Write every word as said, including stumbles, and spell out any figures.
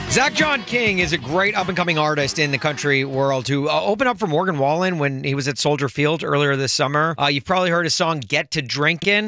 Zach John King is a great up-and-coming artist in the country world who uh, opened up for Morgan Wallen when he was at Soldier Field earlier this summer. Uh, you've probably heard his song Get to Drinkin'.